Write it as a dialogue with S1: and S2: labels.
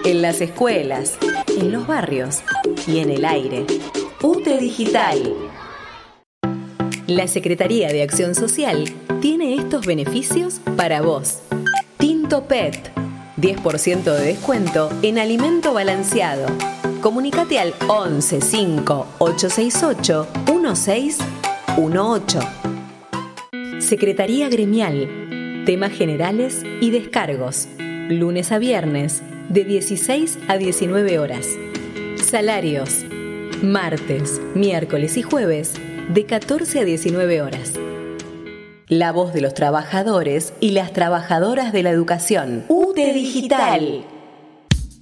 S1: en las escuelas, en los barrios y en el aire. UTE Digital. La Secretaría de Acción Social tiene estos beneficios para vos. Tinto PET, 10% de descuento en alimento balanceado. Comunicate al 11 5 868 1618. Secretaría Gremial, temas generales y descargos, lunes a viernes, de 16 a 19 horas. Salarios, martes, miércoles y jueves, de 14 a 19 horas. La voz de los trabajadores y las trabajadoras de la educación. UTE Digital.